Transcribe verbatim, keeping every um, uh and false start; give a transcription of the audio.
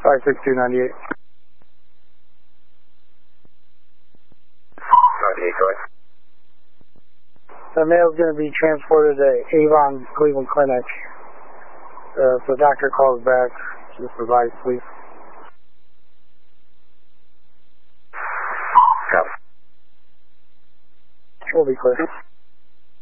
five six two ninety-eight. ninety-eight, go ahead. The male is going to be transported to Avon Cleveland Clinic. Uh, if the doctor calls back, just advise, please. Copy. We'll be clear.